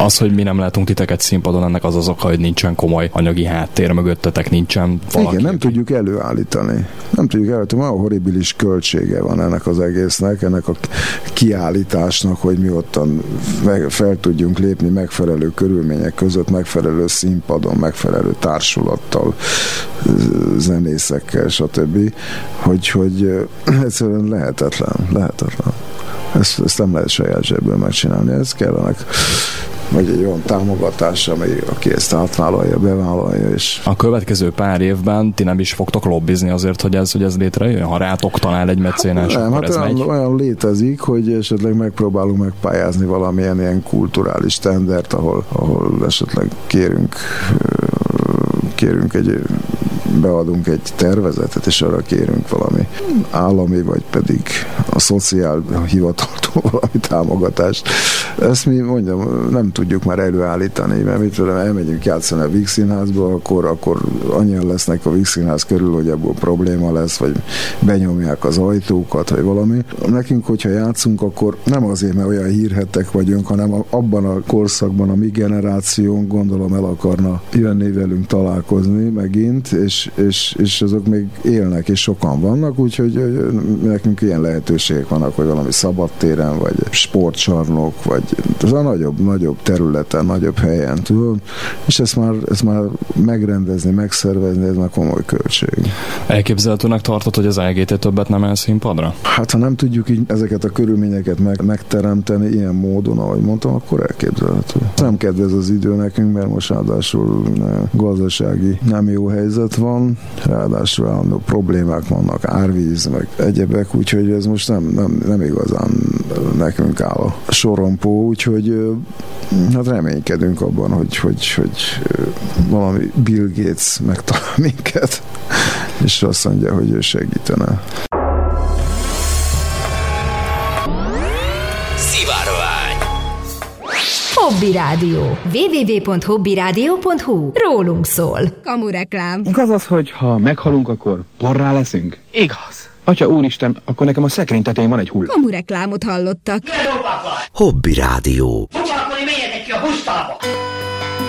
Az, hogy mi nem látunk titeket színpadon, ennek az oka, hogy nincsen komoly anyagi háttér mögöttetek, nincsen valaki. Igen, nem tudjuk előállítani. Olyan horribilis költsége van ennek az egésznek, ennek a kiállításnak, hogy mi ottan fel tudjunk lépni megfelelő körülmények között, megfelelő színpadon, megfelelő társulattal, zenészekkel, stb. Hogy egyszerűen lehetetlen. Ezt nem lehet saját zsebből megcsinálni, ez kellenek vagy egy olyan támogatás, aki ezt átvállalja, bevállalja. És a következő pár évben ti nem is fogtok lobbizni azért, hogy ez létrejön? Ha rátok talál egy mecénás, akkor ez megy? Olyan létezik, hogy esetleg megpróbálunk megpályázni valamilyen ilyen kulturális tendert, ahol esetleg beadunk egy tervezetet, és arra kérünk valami állami, vagy pedig a szociálhivataltól valami támogatást. Ezt mi nem tudjuk már előállítani, mert mit tudom, elmegyünk játszani a Víg Színházba, akkor annyian lesznek a Víg Színház körül, hogy abból probléma lesz, vagy benyomják az ajtókat, vagy valami. Nekünk, hogyha játszunk, akkor nem azért, mert olyan hírhettek vagyunk, hanem abban a korszakban a mi generációnk, gondolom, el akarna jönni velünk találkozni megint, és azok még élnek, és sokan vannak, úgyhogy nekünk ilyen lehetőségek vannak, hogy valami szabadtéren, vagy sportcsarnok, vagy az a nagyobb területen, nagyobb helyen, tudod? És ezt már megrendezni, megszervezni, ez már komoly költség. Elképzelhetőnek tartod, hogy az LGT többet nem el színpadra? Hát, ha nem tudjuk így ezeket a körülményeket megteremteni ilyen módon, ahogy mondtam, akkor elképzelhető. Nem kedvez az idő nekünk, mert most ráadásul gazdasági nem jó helyzet van, ráadásul állandó problémák vannak, árvíz, meg egyebek, úgyhogy ez most nem igazán nekünk áll a sorompó, úgyhogy hát reménykedünk abban, hogy valami Bill Gates megtalál minket, és azt mondja, hogy ő segítene. Szivárvány Hobby Rádió. www.hobbyradio.hu. Rólunk szól. Kamureklám. Igaz az, hogy ha meghalunk, akkor porrá leszünk? Igaz. Atya úristen, akkor nekem a szekrény tetején van egy hulla. Kamureklámot hallottak. Hobby Rádió. Foglalkozni, menjetek ki a busztába!